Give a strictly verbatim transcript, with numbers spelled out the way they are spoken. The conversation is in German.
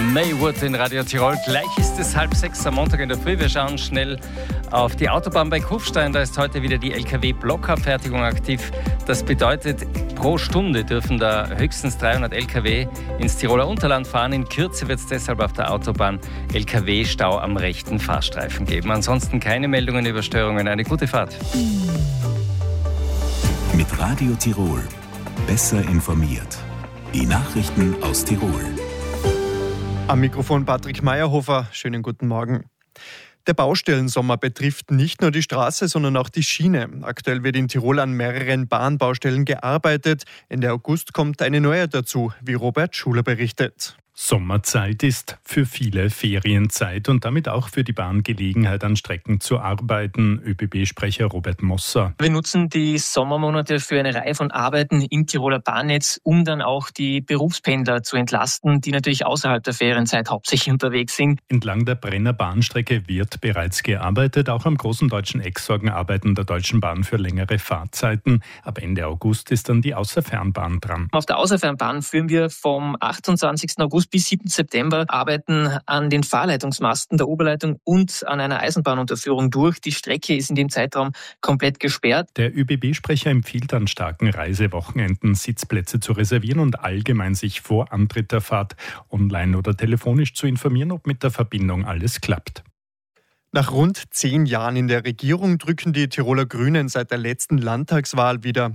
Maywood in Radio Tirol. Gleich ist es halb sechs am Montag in der Früh. Wir schauen schnell auf die Autobahn bei Kufstein. Da ist heute wieder die L K W-Blockabfertigung aktiv. Das bedeutet, pro Stunde dürfen da höchstens dreihundert L K W ins Tiroler Unterland fahren. In Kürze wird es deshalb auf der Autobahn L K W-Stau am rechten Fahrstreifen geben. Ansonsten keine Meldungen über Störungen. Eine gute Fahrt. Mit Radio Tirol. Besser informiert. Die Nachrichten aus Tirol. Am Mikrofon Patrick Meyerhofer. Schönen guten Morgen. Der Baustellensommer betrifft nicht nur die Straße, sondern auch die Schiene. Aktuell wird in Tirol an mehreren Bahnbaustellen gearbeitet. Ende August kommt eine neue dazu, wie Robert Schuler berichtet. Sommerzeit ist für viele Ferienzeit und damit auch für die Bahn Gelegenheit, an Strecken zu arbeiten. ÖBB-Sprecher Robert Mosser. Wir nutzen die Sommermonate für eine Reihe von Arbeiten im Tiroler Bahnnetz, um dann auch die Berufspendler zu entlasten, die natürlich außerhalb der Ferienzeit hauptsächlich unterwegs sind. Entlang der Brenner Bahnstrecke wird bereits gearbeitet. Auch am großen deutschen Ecksorgenarbeiten der Deutschen Bahn für längere Fahrzeiten. Ab Ende August ist dann die Außerfernbahn dran. Auf der Außerfernbahn führen wir vom achtundzwanzigsten August bis siebten September Arbeiten an den Fahrleitungsmasten der Oberleitung und an einer Eisenbahnunterführung durch. Die Strecke ist in dem Zeitraum komplett gesperrt. Der ÖBB-Sprecher empfiehlt an starken Reisewochenenden, Sitzplätze zu reservieren und allgemein sich vor Antritt der Fahrt online oder telefonisch zu informieren, ob mit der Verbindung alles klappt. Nach rund zehn Jahren in der Regierung drücken die Tiroler Grünen seit der letzten Landtagswahl wieder